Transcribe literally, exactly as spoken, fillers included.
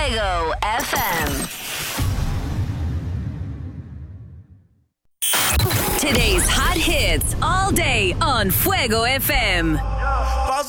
Fuego F M. Today's hot hits all day on Fuego F M.